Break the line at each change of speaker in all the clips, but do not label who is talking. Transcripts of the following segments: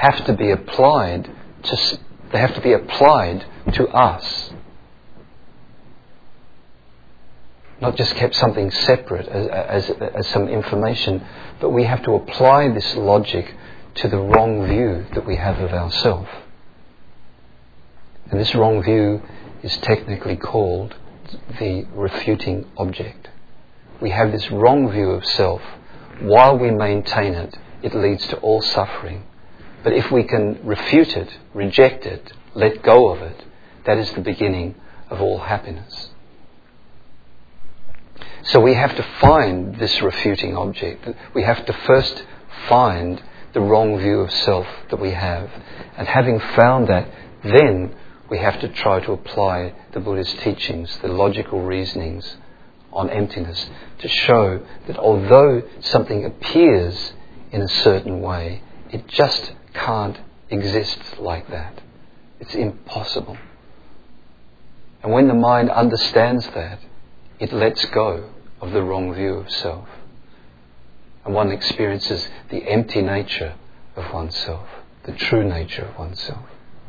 have to be applied to us. Not just kept something separate as some information, but we have to apply this logic to the wrong view that we have of ourselves. And this wrong view is technically called the refuting object. We have this wrong view of self. While we maintain it, it leads to all suffering. But if we can refute it, reject it, let go of it, that is the beginning of all happiness. So we have to find this refuting object. We have to first find the wrong view of self that we have. And having found that, then we have to try to apply the Buddha's teachings, the logical reasonings on emptiness, to show that although something appears in a certain way, it just can't exist like that. It's impossible. And when the mind understands that, it lets go of the wrong view of self. And one experiences the empty nature of oneself, the true nature of oneself.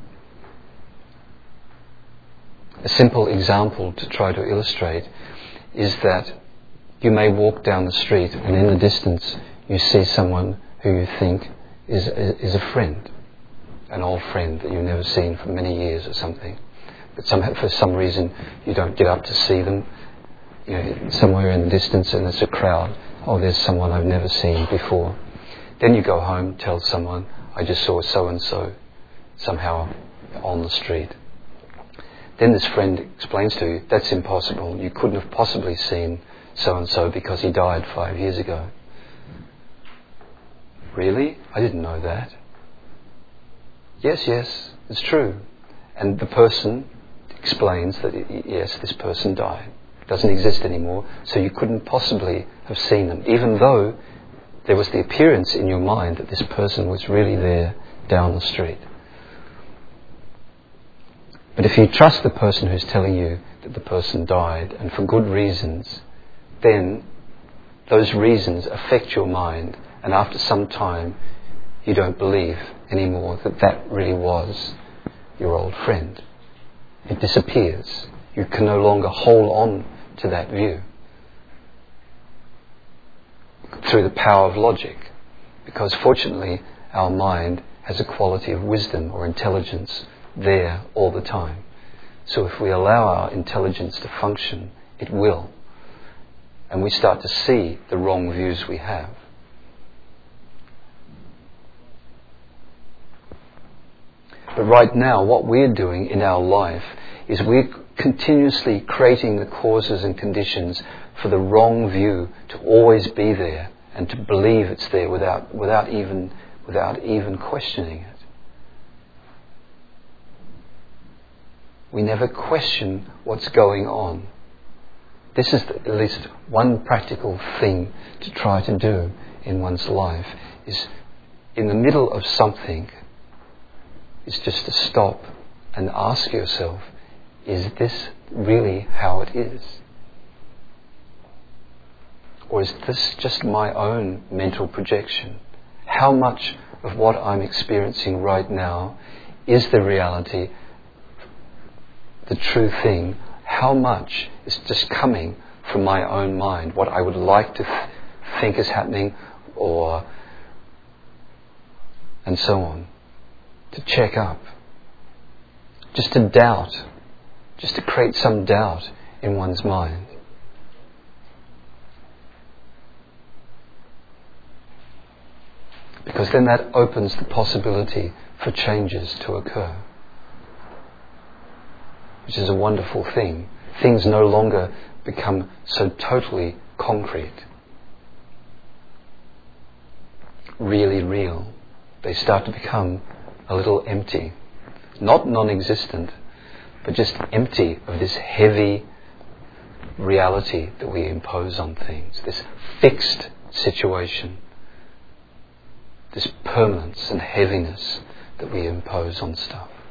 A simple example to try to illustrate is that you may walk down the street and in the distance you see someone who you think is a friend, an old friend that you've never seen for many years or something. But for some reason you don't get up to see them. Somewhere in the distance and there's a crowd. Oh, there's someone I've never seen before. Then you go home, tell someone, I just saw so-and-so somehow on the street. Then this friend explains to you, that's impossible. You couldn't have possibly seen so-and-so because he died 5 years ago. Really? I didn't know that. Yes, it's true. And the person explains that, yes, this person died. Doesn't exist anymore, so you couldn't possibly have seen them, even though there was the appearance in your mind that this person was really there down the street. But if you trust the person who's telling you that the person died, and for good reasons, then those reasons affect your mind, and after some time you don't believe anymore that that really was your old friend. It disappears. You can no longer hold on to that view through the power of logic, because fortunately our mind has a quality of wisdom or intelligence there all the time. So if we allow our intelligence to function, it will. And we start to see the wrong views we have. But right now, what we're doing in our life is we're continuously creating the causes and conditions for the wrong view to always be there and to believe it's there without even questioning it. We never question what's going on. This is at least one practical thing to try to do in one's life, is in the middle of something, is just to stop and ask yourself, is this really how it is? Or is this just my own mental projection? How much of what I'm experiencing right now is the reality, the true thing? How much is just coming from my own mind, what I would like to think is happening, and so on? To check up. Just to doubt. Just to create some doubt in one's mind. Because then that opens the possibility for changes to occur. Which is a wonderful thing. Things no longer become so totally concrete. Really real. They start to become a little empty. Not non-existent, but just empty of this heavy reality that we impose on things. This fixed situation. This permanence and heaviness that we impose on stuff.